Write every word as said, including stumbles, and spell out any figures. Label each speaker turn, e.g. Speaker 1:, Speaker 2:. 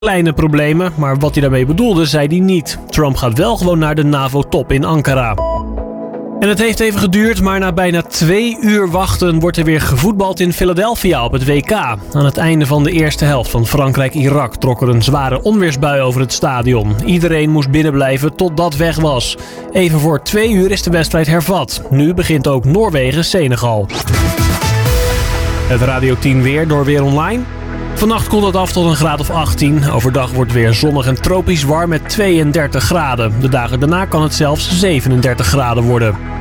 Speaker 1: Kleine problemen, maar wat hij daarmee bedoelde, zei hij niet. Trump gaat wel gewoon naar de NAVO-top in Ankara. En het heeft even geduurd, maar na bijna twee uur wachten wordt er weer gevoetbald in Philadelphia op het W K. Aan het einde van de eerste helft van Frankrijk-Irak trok er een zware onweersbui over het stadion. Iedereen moest binnenblijven tot dat weg was. Even voor twee uur is de wedstrijd hervat. Nu begint ook Noorwegen-Senegal. Het Radio tien weer door Weer Online. Vannacht koelt het af tot een graad of achttien. Overdag wordt weer zonnig en tropisch warm met tweeëndertig graden. De dagen daarna kan het zelfs zevenendertig graden worden.